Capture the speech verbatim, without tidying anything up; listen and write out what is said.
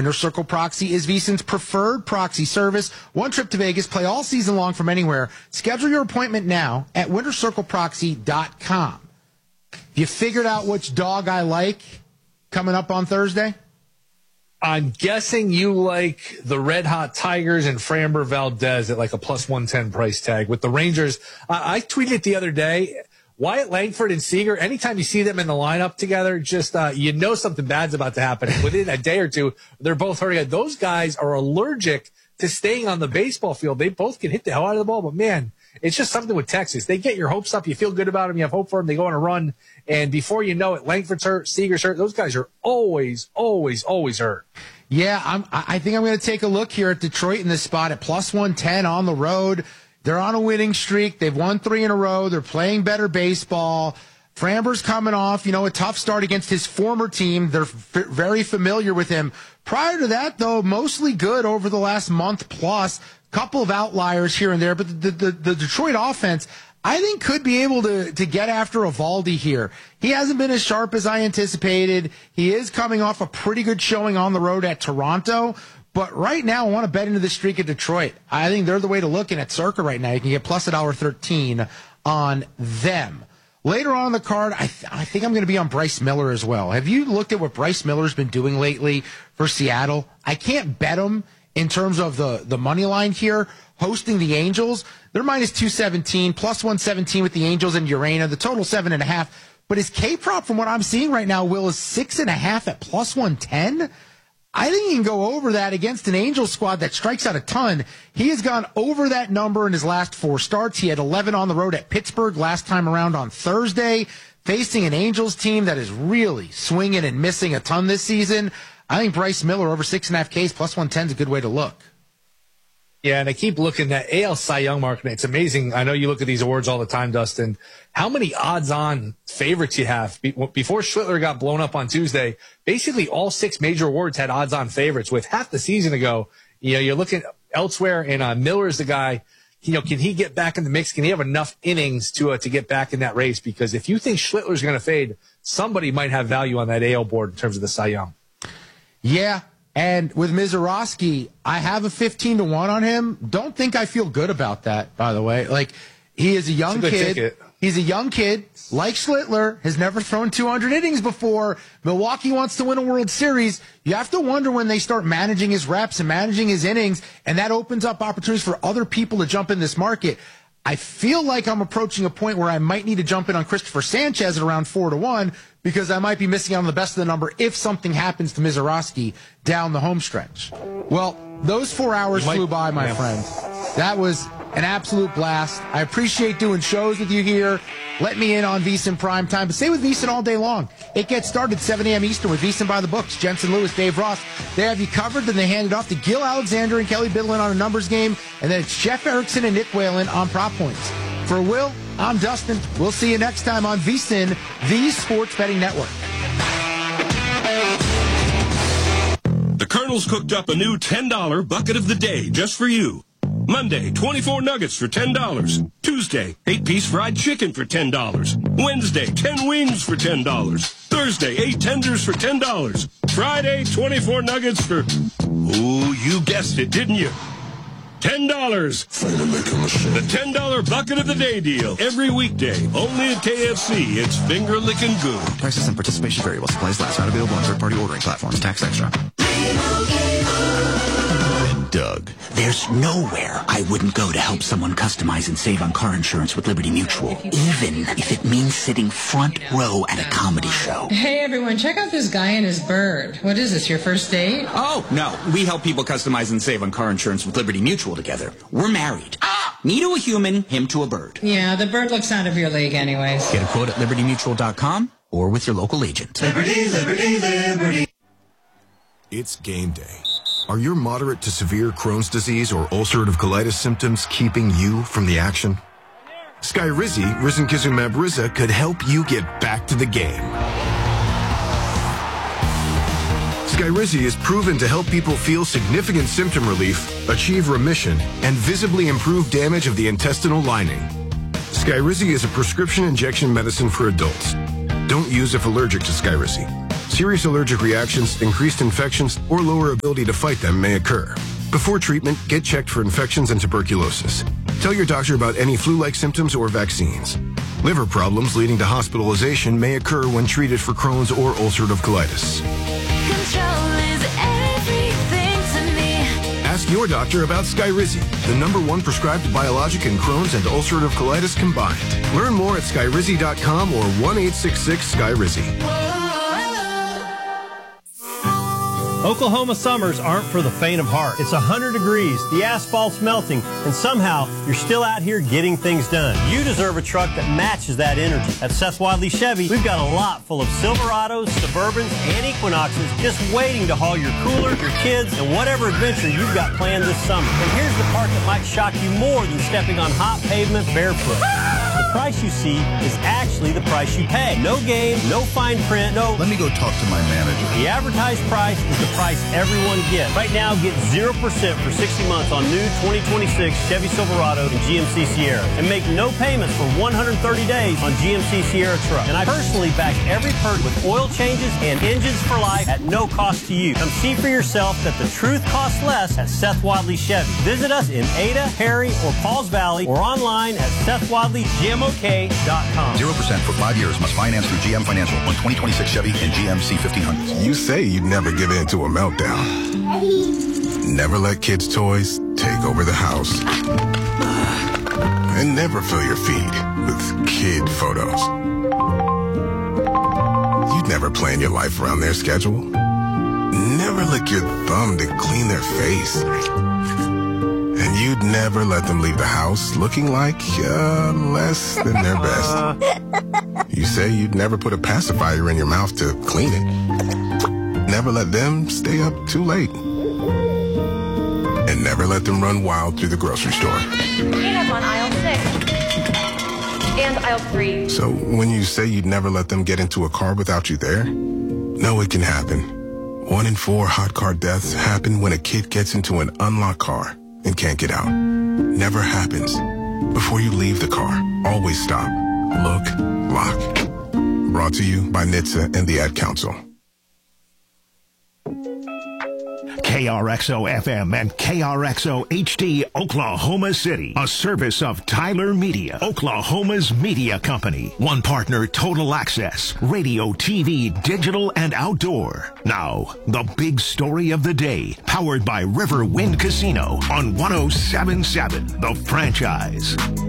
Winter Circle Proxy is VSiN's preferred proxy service. One trip to Vegas, play all season long from anywhere. Schedule your appointment now at winter circle proxy dot com. You figured out which dog I like coming up on Thursday? I'm guessing you like the Red Hot Tigers and Framber Valdez at like a plus one ten price tag. With the Rangers, I, I tweeted it the other day. Wyatt Langford and Seager, anytime you see them in the lineup together, just uh, you know something bad's about to happen. Within a day or two, they're both hurting. Those guys are allergic to staying on the baseball field. They both can hit the hell out of the ball, but man, it's just something with Texas. They get your hopes up. You feel good about them. You have hope for them. They go on a run. And before you know it, Langford's hurt, Seager's hurt. Those guys are always, always, always hurt. Yeah, I'm, I think I'm going to take a look here at Detroit in this spot at plus one ten on the road. They're on a winning streak. They've won three in a row. They're playing better baseball. Framber's coming off, you know, a tough start against his former team. They're f- very familiar with him. Prior to that, though, mostly good over the last month plus. Couple of outliers here and there, but the, the, the Detroit offense, I think, could be able to, to get after Eovaldi here. He hasn't been as sharp as I anticipated. He is coming off a pretty good showing on the road at Toronto. But right now, I want to bet into the streak at Detroit. I think they're the way to look in at Circa right now. You can get plus one dollar thirteen on them. Later on in the card, I, th- I think I'm going to be on Bryce Miller as well. Have you looked at what Bryce Miller's been doing lately for Seattle? I can't bet him in terms of the, the money line here. Hosting the Angels, they're minus two seventeen, plus one seventeen with the Angels and Urena. The total seven and a half. But his K-prop, from what I'm seeing right now, Will, is six and a half at plus one ten. I think he can go over that against an Angels squad that strikes out a ton. He has gone over that number in his last four starts. He had eleven on the road at Pittsburgh last time around on Thursday, facing an Angels team that is really swinging and missing a ton this season. I think Bryce Miller over six and a half Ks plus one ten is a good way to look. Yeah, and I keep looking at A L Cy Young market. It's amazing. I know you look at these awards all the time, Dustin. How many odds-on favorites you have? Before Schlittler got blown up on Tuesday, basically all six major awards had odds-on favorites. With half the season ago, you know, you're looking elsewhere, and uh, Miller's the guy. You know, can he get back in the mix? Can he have enough innings to uh, to get back in that race? Because if you think Schlittler's going to fade, somebody might have value on that A L board in terms of the Cy Young. Yeah. And with Mizorowski, I have a fifteen to one on him. Don't think I feel good about that, by the way. Like, he is a young a kid. Ticket. He's a young kid, like Schlittler, has never thrown two hundred innings before. Milwaukee wants to win a World Series. You have to wonder when they start managing his reps and managing his innings, and that opens up opportunities for other people to jump in this market. I feel like I'm approaching a point where I might need to jump in on Christopher Sanchez at around four to one because I might be missing out on the best of the number if something happens to Mizorowski down the home stretch. Well, those four hours might, flew by, my yeah. friend. That was an absolute blast. I appreciate doing shows with you here. Let me in on VSiN Prime Time, but stay with VSiN all day long. It gets started seven a.m. Eastern with VSiN by the books. Jensen Lewis, Dave Ross. They have you covered, then they hand it off to Gil Alexander and Kelly Bidlin on a numbers game, and then it's Jeff Erickson and Nick Whalen on prop points. For Will, I'm Dustin. We'll see you next time on VSiN, the Sports Betting Network. The Colonel's cooked up a new ten dollar bucket of the day just for you. Monday, twenty-four nuggets for ten dollars. Tuesday, eight-piece fried chicken for ten dollars. Wednesday, ten wings for ten dollars. Thursday, eight tenders for ten dollars. Friday, twenty-four nuggets for... Ooh, you guessed it, didn't you? ten dollars. The ten dollar bucket of the day deal. Every weekday, only at K F C. It's finger licking good. Prices and participation vary while supplies last. Not available on third-party ordering platforms. Tax extra. Doug. There's nowhere I wouldn't go to help someone customize and save on car insurance with Liberty Mutual, even if it means sitting front row at a comedy show. Hey, everyone, check out this guy and his bird. What is this, your first date? Oh, no. We help people customize and save on car insurance with Liberty Mutual together. We're married. Ah! Me to a human, him to a bird. Yeah, the bird looks out of your league anyways. Get a quote at liberty mutual dot com or with your local agent. Liberty, liberty, liberty. It's game day. Are your moderate to severe Crohn's disease or ulcerative colitis symptoms keeping you from the action? Skyrizi, risankizumab Riza, could help you get back to the game. Skyrizi is proven to help people feel significant symptom relief, achieve remission, and visibly improve damage of the intestinal lining. Skyrizi is a prescription injection medicine for adults. Don't use if allergic to Skyrizi. serious allergic reactions, increased infections, or lower ability to fight them may occur. Before treatment, get checked for infections and tuberculosis. Tell your doctor about any flu-like symptoms or vaccines. Liver problems leading to hospitalization may occur when treated for Crohn's or ulcerative colitis. Control is everything to me. Ask your doctor about Skyrizi, the number one prescribed biologic in Crohn's and ulcerative colitis combined. Learn more at skyrizi dot com or one eight six six Skyrizi. Oklahoma summers aren't for the faint of heart. It's one hundred degrees, the asphalt's melting, and somehow you're still out here getting things done. You deserve a truck that matches that energy. At Seth Wadley Chevy, we've got a lot full of Silverados, Suburbans, and Equinoxes just waiting to haul your cooler, your kids, and whatever adventure you've got planned this summer. And here's the part that might shock you more than stepping on hot pavement barefoot. The price you see is actually the price you pay. No game, no fine print, no... Let me go talk to my manager. The advertised price is the price everyone gets. Right now, get zero percent for sixty months on new twenty twenty-six Chevy Silverado and G M C Sierra. And make no payments for one hundred thirty days on G M C Sierra truck. And I personally back every perk with oil changes and engines for life at no cost to you. Come see for yourself that the truth costs less at Seth Wadley Chevy. Visit us in Ada, Harry, or Pauls Valley or online at seth wadley g m o k dot com. zero percent for five years must finance through G M Financial on twenty twenty-six Chevy and G M C fifteen hundreds. You say you'd never give in to a meltdown. Never let kids' toys take over the house. And never fill your feed with kid photos. You'd never plan your life around their schedule. Never lick your thumb to clean their face. And you'd never let them leave the house looking like uh, less than their best. You say you'd never put a pacifier in your mouth to clean it. Never let them stay up too late. And never let them run wild through the grocery store. Peanuts on aisle six. And aisle three. So when you say you'd never let them get into a car without you there, no, it can happen. One in four hot car deaths happen when a kid gets into an unlocked car and can't get out. Never happens. Before you leave the car, always stop, look, lock. Brought to you by N H T S A and the Ad Council. K R X O F M and K R X O H D Oklahoma City, a service of Tyler Media, Oklahoma's media company. One partner, Total Access, radio, T V, digital, and outdoor. Now, the big story of the day, powered by River Wind Casino on one oh seven point seven, The Franchise.